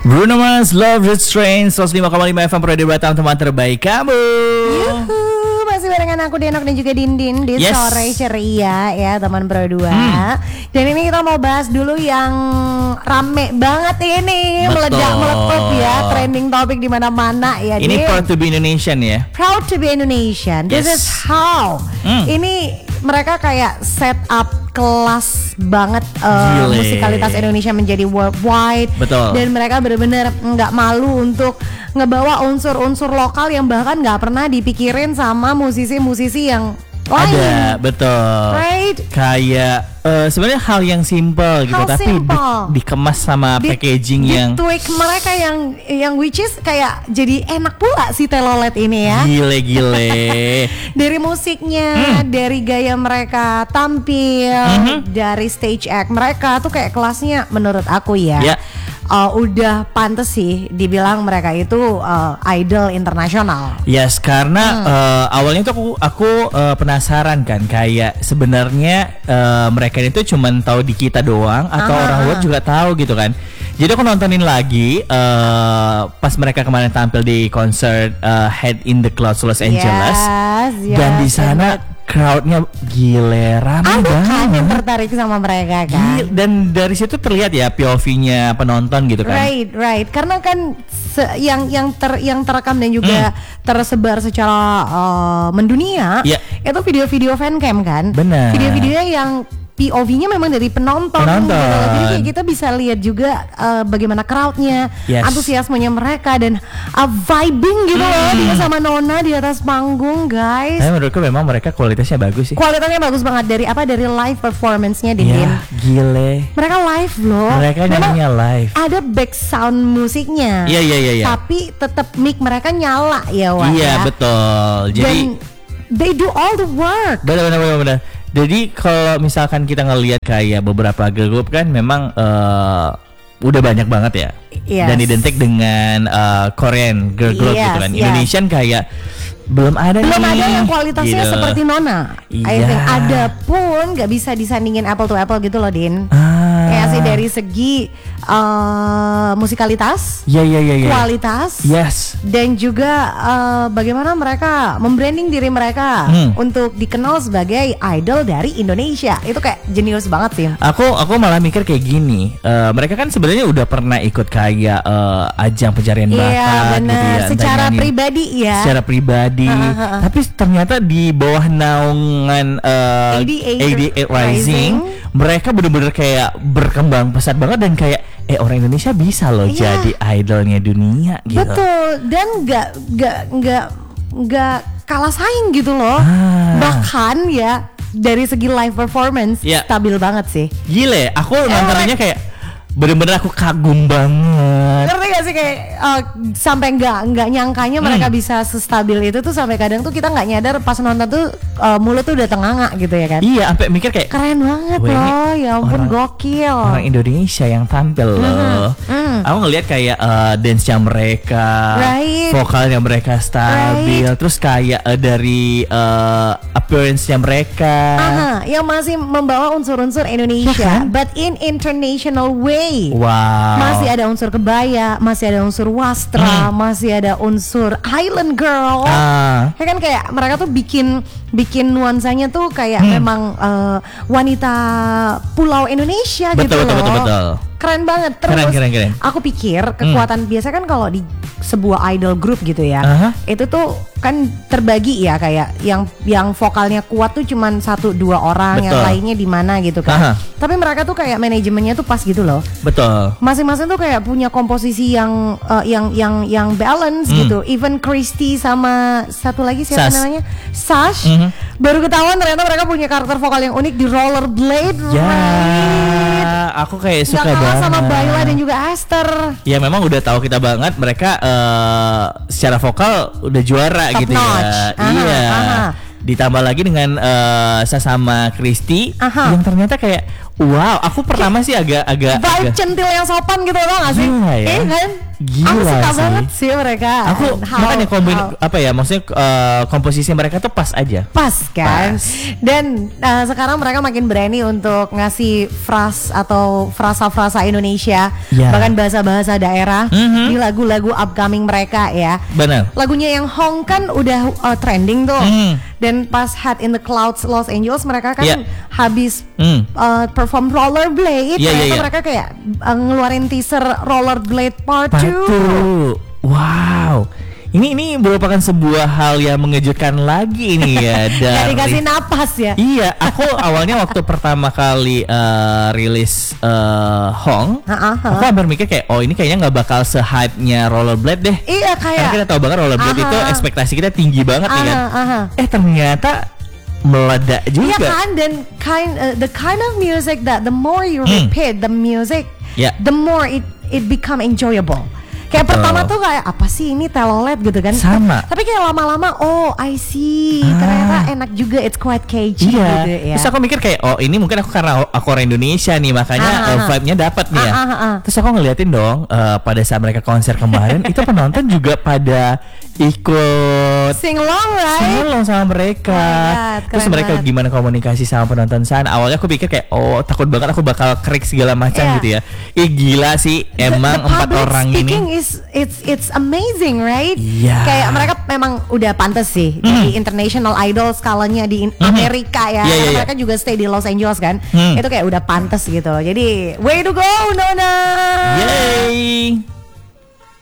Bruno Mars, Love Restraints 105,5 FM Pro Batam, teman terbaik kamu. Yuhu, masih barengan aku Denok dan juga Dindin di Sore Ceria ya teman Pro 2. Dan ini kita mau bahas dulu yang rame banget ini. Betul. Meledak ya, trending topik di mana-mana ya. Ini Proud to be Indonesian ya. Proud to be Indonesian. This is how. Ini mereka kayak set up kelas banget musikalitas Indonesia menjadi worldwide. Betul. Dan mereka benar-benar nggak malu untuk ngebawa unsur-unsur lokal yang bahkan nggak pernah dipikirin sama musisi-musisi yang lain. Ada, betul. Right? Kayak sebenarnya hal yang simple gitu, tapi dikemas sama packaging yang tweak mereka yang which is kayak jadi enak pula si Telolet ini ya. Gile. Dari musiknya, dari gaya mereka tampil, dari stage act mereka tuh kayak kelasnya menurut aku ya. Udah pantes sih dibilang mereka itu idol internasional. Yes, karena awalnya tuh aku penasaran kan, kayak sebenarnya mereka itu cuman tahu di kita doang atau orang luar juga tahu gitu kan. Jadi aku nontonin lagi pas mereka kemarin tampil di konser Head in the Clouds Los Angeles, dan di sana crowdnya gile rame banget. Ada kan yang tertarik sama mereka kan? Dan dari situ terlihat ya POV-nya penonton gitu kan. Right. Karena kan yang terekam dan juga tersebar secara mendunia, itu video-video fancam kan. Benar. Video-videonya yang POV-nya memang dari penonton. Gitu. Jadi kayak kita bisa lihat juga bagaimana crowdnya, antusiasmenya mereka, dan vibing gitu loh dia sama Nona di atas panggung, guys. Menurutku memang mereka kualitasnya bagus sih. Kualitasnya bagus banget dari live performance-nya Dindin. Gile. Mereka live loh. Mereka nyanyinya live. Ada back sound musiknya. Iya. Tapi tetap mic mereka nyala ya, Wak. Iya, betul. Jadi they do all the work. Benar. Jadi kalau misalkan kita ngelihat kayak beberapa girl group kan memang udah banyak banget ya, dan identik dengan Korean girl group gitu kan. Indonesian kayak belum ada yang kualitasnya gitu. Seperti Nona. I think ada pun nggak bisa disandingin apple to apple gitu loh, Din. Kayak sih dari segi musikalitas, kualitas, dan juga bagaimana mereka membranding diri mereka untuk dikenal sebagai idol dari Indonesia. Itu kayak jenius banget sih. Aku malah mikir kayak gini, mereka kan sebenarnya udah pernah ikut kayak ajang pencarian bakat gitu ya, secara pribadi ya. Secara pribadi. Tapi ternyata di bawah naungan 88 Rising, mereka bener-bener kayak berkembang pesat banget, dan kayak orang Indonesia bisa loh jadi idolnya dunia gitu. Betul, dan nggak kalah saing gitu loh. Bahkan ya dari segi live performance stabil banget sih. Gile, aku nontonnya kayak bener-bener aku kagum banget. Ngerti gak sih kayak sampai nggak nyangkanya mereka bisa sestabil itu tuh, sampai kadang tuh kita nggak nyadar pas nonton tuh mulut tuh udah tenganga gitu ya kan. Iya, sampai mikir kayak keren banget loh, ya ampun, gokil. Orang Indonesia yang tampil loh. Aku ngelihat kayak dance-nya mereka, vokalnya mereka stabil, terus kayak dari appearance-nya mereka yang masih membawa unsur-unsur Indonesia, but in international way. Wow. Masih ada unsur kebaya, masih ada unsur wastra, masih ada unsur Island Girl. Ya kan kayak mereka tuh bikin nuansanya tuh kayak memang wanita pulau Indonesia gitu loh. Betul. Keren banget. Terus keren. Aku pikir kekuatan biasa kan kalau di sebuah idol group gitu ya, itu tuh kan terbagi ya, kayak yang vokalnya kuat tuh cuman 1-2 orang, yang lainnya di mana gitu kan. Tapi mereka tuh kayak manajemennya tuh pas gitu loh. Betul. Masing-masing tuh kayak punya komposisi yang balance gitu. Even Christy sama satu lagi siapa namanya? Sash. Baru ketahuan ternyata mereka punya karakter vokal yang unik di Rollerblade. Aku kayak suka banget sama Bayla dan juga Esther. Ya memang udah tahu kita banget mereka secara vokal udah juara top gitu notch. Ditambah lagi dengan sama Christy yang ternyata kayak wow, aku pertama sih agak vibe centil yang sopan gitu loh, gak sih? Kan? Gila aku suka sih. banget sih mereka. Aku makanya apa ya, maksudnya komposisi mereka tuh pas aja. Pas kan. Pas. Dan sekarang mereka makin berani untuk ngasih atau frasa-frasa Indonesia, Ya. bahkan bahasa-bahasa daerah di lagu-lagu upcoming mereka ya. Benar. Lagunya yang Hong kan udah trending tuh. Dan pas Head in the Clouds Los Angeles mereka kan Yeah. habis perform Rollerblade, mereka kayak ngeluarin teaser Rollerblade Part 2. Wow. Ini merupakan sebuah hal yang mengejutkan lagi ini ya. Gak dikasih napas ya. Iya, aku awalnya waktu pertama kali rilis Hong, aku hampir mikir kayak, oh ini kayaknya nggak bakal se-hype-nya Rollerblade deh. Iya Karena kayak. kita tahu banget Rollerblade itu ekspektasi kita tinggi banget nih kan. Ternyata meledak juga. Iya kan, dan the kind of music that the more you repeat the music, the more it become enjoyable. Kayak pertama tuh kayak apa sih ini telolet gitu kan. Sama. Tapi kayak lama-lama I see. Ternyata enak juga, it's quite catchy Iya. gitu ya. Terus aku mikir kayak, oh ini mungkin karena aku orang Indonesia nih, makanya vibe-nya dapat nih ya. Terus Terus aku ngeliatin dong pada saat mereka konser kemarin itu penonton juga pada ikut sing along, right? sing-along sama mereka. Terus keren mereka banget. gimana komunikasi sama penonton sana. Awalnya aku pikir kayak, oh takut banget aku bakal krik segala macam gitu ya. Gila sih emang The 4 public orang speaking ini. it's amazing, right? Iya. Kayak mereka memang udah pantas sih jadi international idol skalanya di Amerika ya. Iya, Karena iya. mereka juga stay di Los Angeles kan. Itu kayak udah pantas gitu loh. Jadi way to go Nona. Yay.